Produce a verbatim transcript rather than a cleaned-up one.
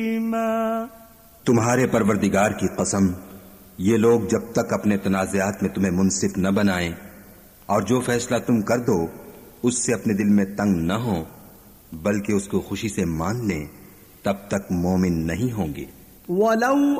तुम्हारे परवरदिगार की कसम, ये लोग जब तक अपने तनाज़ात में तुम्हें मुंसिफ न बनाएं और जो फैसला तुम कर दो उससे अपने दिल में तंग न हो, बल्कि उसको खुशी से मान लें, तब तक मोमिन नहीं होंगे।